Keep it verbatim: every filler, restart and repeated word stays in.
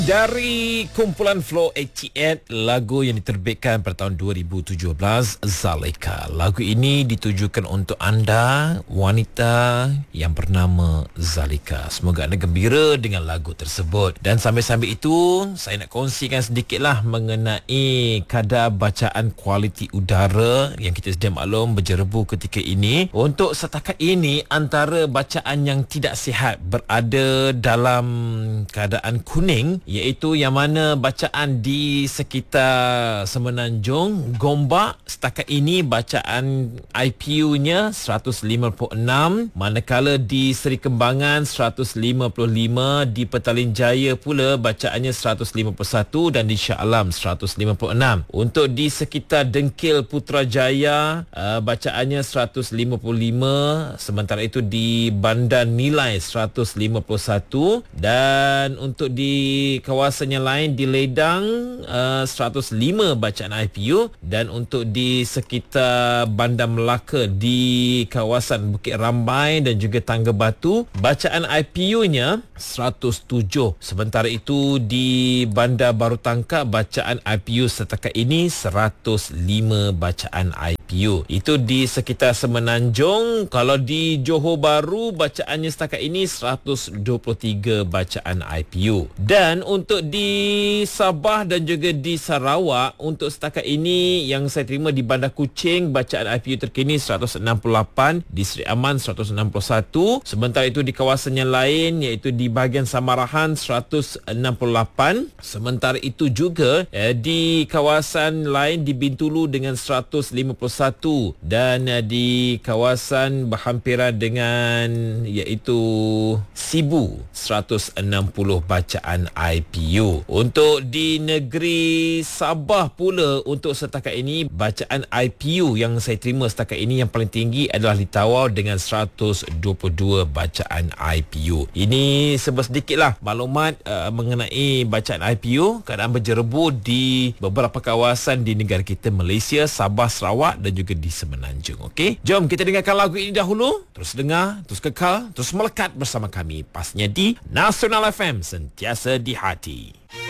Dari kumpulan Flow lapan puluh lapan, lagu yang diterbitkan pada tahun dua ribu tujuh belas, Zalika. Lagu ini ditujukan untuk anda, wanita yang bernama Zalika. Semoga anda gembira dengan lagu tersebut. Dan sambil-sambil itu, saya nak kongsikan sedikitlah mengenai kadar bacaan kualiti udara yang kita sedia maklum berjerebu ketika ini. Untuk setakat ini, antara bacaan yang tidak sihat berada dalam keadaan kuning, iaitu yang mana bacaan di sekitar Semenanjung, Gombak, setakat ini bacaan I P U-nya seratus lima puluh enam, manakala di Seri Kembangan seratus lima puluh lima, di Petaling Jaya pula bacaannya seratus lima puluh satu dan di Shah Alam seratus lima puluh enam. Untuk di sekitar Dengkil Putrajaya, uh, bacaannya seratus lima puluh lima, sementara itu di Bandar Nilai seratus lima puluh satu, dan untuk di kawasan yang lain di Ledang uh, seratus lima bacaan I P U, dan untuk di sekitar Bandar Melaka di kawasan Bukit Rambai dan juga Tangga Batu, bacaan I P U-nya seratus tujuh. Sementara itu di Bandar Baru Tangkap, bacaan I P U setakat ini seratus lima bacaan I P U. Itu di sekitar Semenanjung. Kalau di Johor Bahru, bacaannya setakat ini seratus dua puluh tiga bacaan I P U. Dan untuk di Sabah dan juga di Sarawak, untuk setakat ini yang saya terima di Bandar Kuching, bacaan I P U terkini seratus enam puluh lapan, di Seri Aman seratus enam puluh satu. Sementara itu di kawasan yang lain, iaitu di bahagian Samarahan seratus enam puluh lapan. Sementara itu juga eh, di kawasan lain di Bintulu dengan seratus lima puluh satu, dan eh, di kawasan berhampiran dengan iaitu Sibu seratus enam puluh bacaan I P U. Untuk di negeri Sabah pula, untuk setakat ini bacaan I P U yang saya terima setakat ini yang paling tinggi adalah di Tawau dengan seratus dua puluh dua bacaan I P U. Ini sedikitlah maklumat uh, mengenai bacaan I P U, keadaan berjerebu di beberapa kawasan di negara kita Malaysia, Sabah, Sarawak dan juga di Semenanjung. Okey, jom kita dengarkan lagu ini dahulu. Terus dengar, terus kekal, terus melekat bersama kami, pastinya di Nasional F M, sentiasa di hati.